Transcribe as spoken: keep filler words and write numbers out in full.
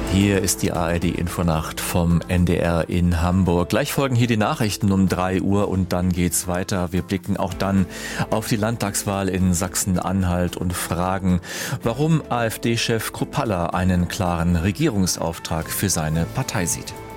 Hier ist die A R D-Infonacht vom N D R in Hamburg. Gleich folgen hier die Nachrichten um drei Uhr und dann geht's weiter. Wir blicken auch dann auf die Landtagswahl in Sachsen-Anhalt und fragen, warum AfD-Chef Kruppalla einen klaren Regierungsauftrag für seine Partei sieht.